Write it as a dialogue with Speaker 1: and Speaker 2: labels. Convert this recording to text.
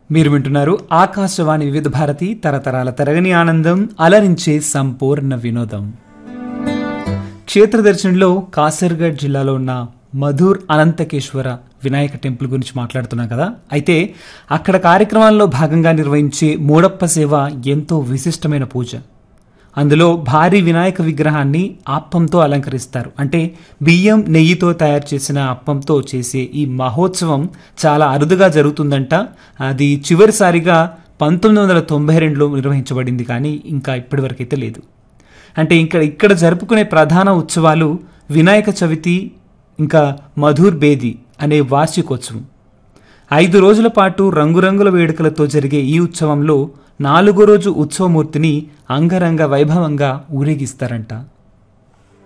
Speaker 1: మీరు వింటున్నారు ఆకాశవాణి వివిధ భారతి తరతరాల తరగని ఆనందం అలరించే సంపూర్ణ వినోదం. క్షేత్ర దర్శనంలో కాసర్గఢ్ జిల్లాలో ఉన్న మధుర్ అనంతకేశ్వర వినాయక టెంపుల్ గురించి మాట్లాడుతున్నాం కదా. అయితే అక్కడ కార్యక్రమాల్లో భాగంగా నిర్వహించే మూడప్ప సేవ ఎంతో విశిష్టమైన పూజ. అందులో భారీ వినాయక విగ్రహాన్ని అప్పంతో అలంకరిస్తారు. అంటే బియ్యం నెయ్యితో తయారు చేసిన అప్పంతో చేసే ఈ మహోత్సవం చాలా అరుదుగా జరుగుతుందంట. అది చివరిసారిగా 1992లో నిర్వహించబడింది, కానీ ఇంకా ఇప్పటి వరకైతే లేదు. అంటే ఇక్కడ జరుపుకునే ప్రధాన ఉత్సవాలు వినాయక చవితి, ఇంకా మధుర్ బేది అనే వార్షికోత్సవం. 5 రోజుల పాటు రంగురంగుల వేడుకలతో జరిగే ఈ ఉత్సవంలో 4వ రోజు ఉత్సవమూర్తిని అంగరంగ వైభవంగా ఊరేగిస్తారంట.